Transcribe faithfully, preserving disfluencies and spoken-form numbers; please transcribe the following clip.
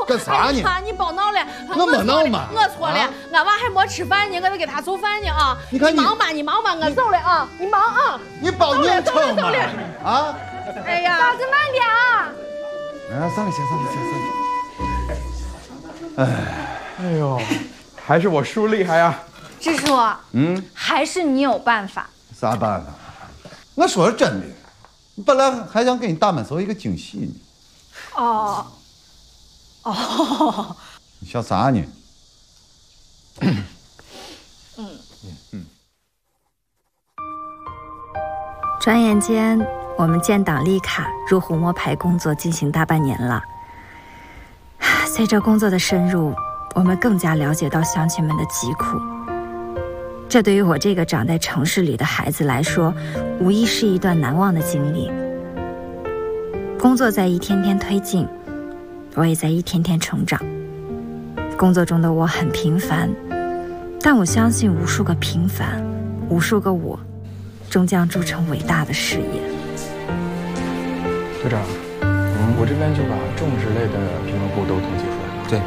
干啥呢？ 啊，你别闹了， 我没闹嘛， 我错了，俺娃还没吃饭呢，我得给他做饭呢啊！ 你看你忙吧，你忙吧，我走了啊，你忙啊！ 你包硬撑嘛啊！ 哎呀，嫂子慢点啊！ 哎，算了，行，算了，行，算了。哎， 哎呦，还是我叔厉害啊！ 支书， 嗯， 还是你有办法。 啥办法？我说真的，本来还想给你大门做一个惊喜呢。 哦，哦， 你笑啥呢？ 嗯嗯。 转眼间，我们建档立卡入湖摸排工作进行大半年了。随着工作的深入，我们更加了解到乡亲们的疾苦。这对于我这个长在城市里的孩子来说，无疑是一段难忘的经历。工作在一天天推进，我也在一天天成长。工作中的我很平凡，但我相信无数个平凡，无数个我，终将铸成伟大的事业。 队长，嗯，我这边就把种植类的评论部都统计出来。